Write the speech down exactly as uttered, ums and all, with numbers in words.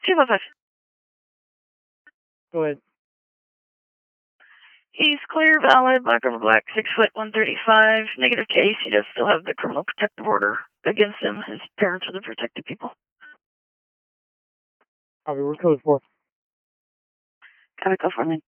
two five five. Go ahead. He's clear, valid, black over black, six foot, one thirty-five. Negative case. He does still have the criminal protective order against him. His parents are the protected people. Copy, we're code four. Gotta go for me.